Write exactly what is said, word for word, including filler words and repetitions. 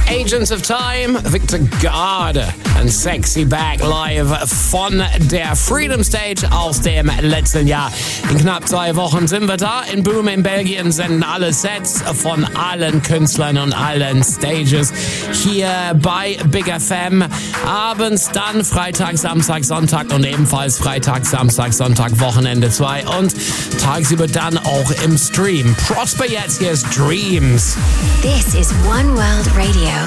Agents of Time, Victor Garde and Sexy Back live von der Freedom Stage aus dem letzten Jahr. In knapp zwei Wochen sind wir da. In Boom in Belgien senden alle Sets von allen Künstlern und allen Stages hier bei Big F M. Abends dann Freitag, Samstag, Sonntag und ebenfalls Freitag, Samstag, Sonntag, Wochenende zwei und tagsüber dann auch im Stream. Prosper jetzt, hier ist Dreams. This is One World Radio.